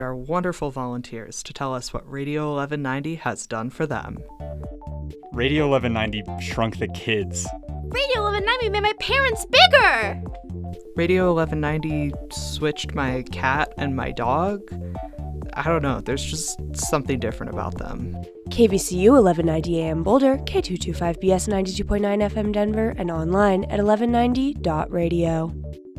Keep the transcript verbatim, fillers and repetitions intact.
Our wonderful volunteers to tell us what Radio eleven ninety has done for them. Radio eleven ninety shrunk the kids. Radio eleven ninety made my parents bigger! Radio eleven ninety switched my cat and my dog. I don't know, there's just something different about them. K V C U eleven ninety A M Boulder, K two twenty-five B S ninety-two point nine F M Denver, and online at eleven ninety dot radio.